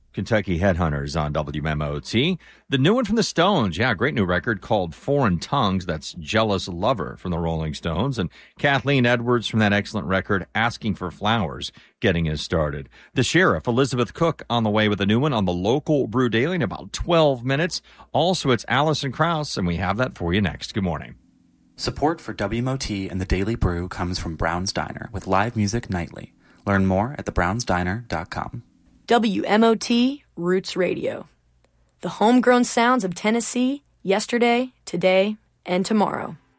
Kentucky Headhunters on WMOT. The new one from the Stones. Yeah, great new record called Foreign Tongues. That's Jealous Lover from the Rolling Stones. And Kathleen Edwards from that excellent record, Asking for Flowers, getting us started. The Sheriff, Elizabeth Cook, on the way with a new one on the local Brew Daily in about 12 minutes. Also, it's Alison Krauss, and we have that for you next. Good morning. Support for WMOT and the Daily Brew comes from Brown's Diner with live music nightly. Learn more at thebrownsdiner.com. WMOT Roots Radio. The homegrown sounds of Tennessee, yesterday, today, and tomorrow.